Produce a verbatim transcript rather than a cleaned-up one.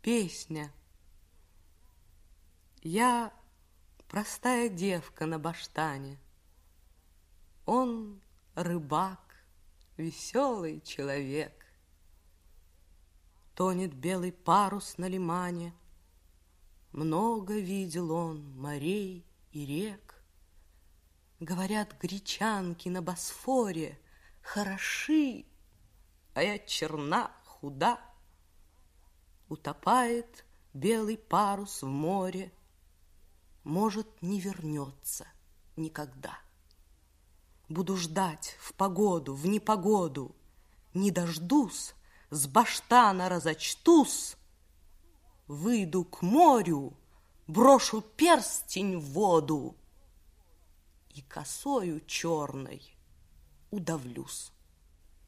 Песня. Я простая девка на баштане. Он рыбак, веселый человек. Тонет белый парус на лимане. Много видел он морей и рек. Говорят, гречанки на Босфоре хороши, а я черна, худа. Утопает белый парус в море, может, не вернется никогда. Буду ждать в погоду, в непогоду, не дождусь, с баштана разочтусь, выйду к морю, брошу перстень в воду и косою черной удавлюсь.